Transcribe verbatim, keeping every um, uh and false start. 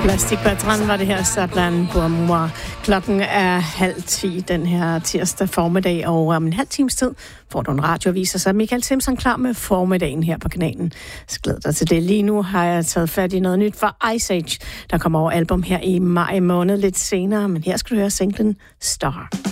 Plastikbatran var det her, Sablan Bourmois. Klokken er halv ti den her tirsdag formiddag, og om en halv times tid får du en radioavis, og så er Michael Simpson klar med formiddagen her på kanalen. Så glæder dig til det. Lige nu har jeg taget fat i noget nyt fra Ice Age, der kommer over album her i maj måned lidt senere, men her skal du høre singlen Star.